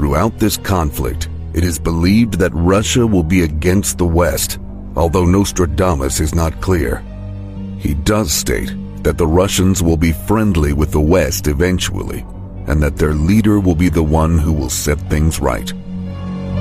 throughout this conflict, it is believed that Russia will be against the West, although Nostradamus is not clear. He does state that the Russians will be friendly with the West eventually, and that their leader will be the one who will set things right.